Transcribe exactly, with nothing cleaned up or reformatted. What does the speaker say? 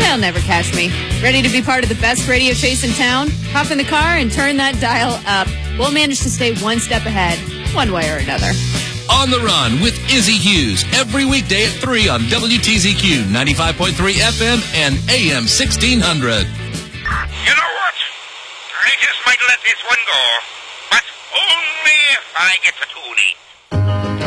They'll never catch me. Ready to be part of the best radio chase in town? Hop in the car and turn that dial up. We'll manage to stay one step ahead, one way or another. On the Run with Izzy Hughes, every weekday at three on W T Z Q ninety-five point three F M and A M sixteen hundred. You know what? I just might let this one go. But only if I get to Toonie.